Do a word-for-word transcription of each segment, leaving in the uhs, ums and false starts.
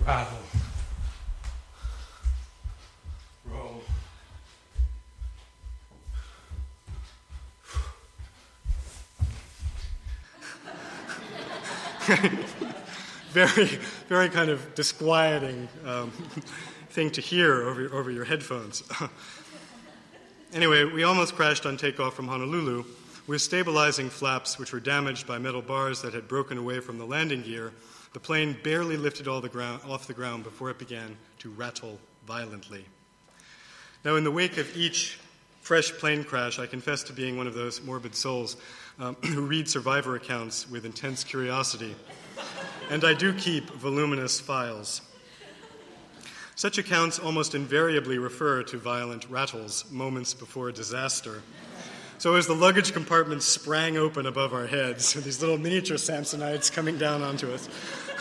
Rattle. Roll. very, very kind of disquieting um, thing to hear over, over your headphones. Anyway, we almost crashed on takeoff from Honolulu with stabilizing flaps which were damaged by metal bars that had broken away from the landing gear. The plane barely lifted all the ground, off the ground before it began to rattle violently. Now, in the wake of each fresh plane crash, I confess to being one of those morbid souls um, who read survivor accounts with intense curiosity. And I do keep voluminous files. Such accounts almost invariably refer to violent rattles moments before disaster. So as the luggage compartment sprang open above our heads, these little miniature Samsonites coming down onto us,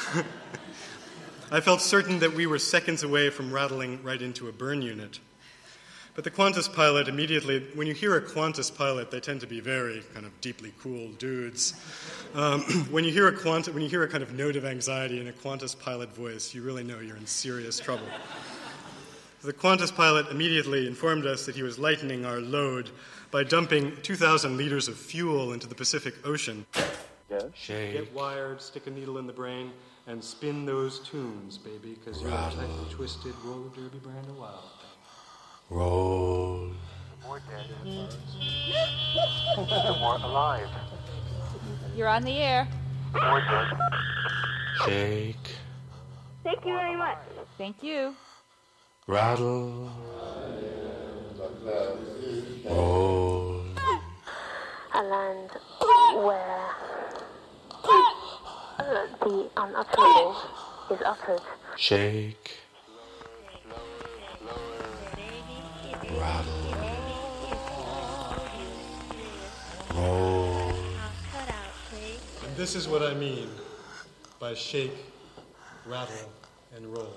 I felt certain that we were seconds away from rattling right into a burn unit. But the Qantas pilot immediately, when you hear a Qantas pilot, they tend to be very kind of deeply cool dudes. Um, when you hear a Qantas, when you hear a kind of note of anxiety in a Qantas pilot voice, you really know you're in serious trouble. The Qantas pilot immediately informed us that he was lightening our load by dumping two thousand liters of fuel into the Pacific Ocean. Yes? Shake. Get wired, stick a needle in the brain, and spin those tunes, baby, because you're a tightly twisted roller derby brand of wild thing. Roll. More dead. More alive. You're on the air. More dead. Shake. Thank you very much. Thank you. Rattle. Roll. A land where uh, the unutterable is uttered. Shake. Rattle. Roll. And this is what I mean by shake, rattle, and roll.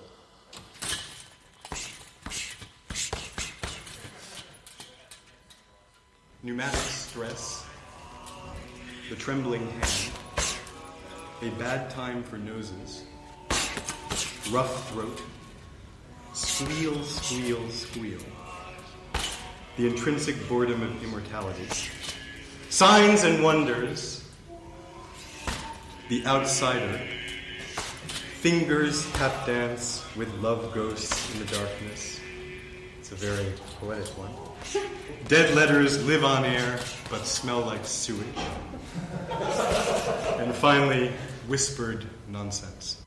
Pneumatic stress, the trembling hand, a bad time for noses, rough throat, squeal, squeal, squeal, the intrinsic boredom of immortality, signs and wonders, the outsider, fingers tap dance with love ghosts in the darkness. It's a very poetic one. Dead letters live on air, but smell like sewage. And finally, whispered nonsense.